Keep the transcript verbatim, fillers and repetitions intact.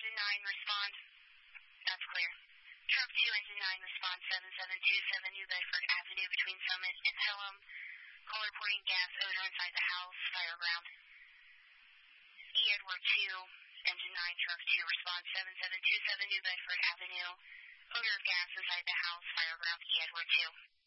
Engine nine, respond. That's clear. Truck two, Engine nine, respond seven seven two seven New Bedford Avenue between Summit and Pelham. Caller reporting gas odor inside the house, fire ground. E. Edward two, Engine nine, Truck two, respond seven seven two seven New Bedford Avenue. Odor of gas inside the house, fire ground, E. Edward two.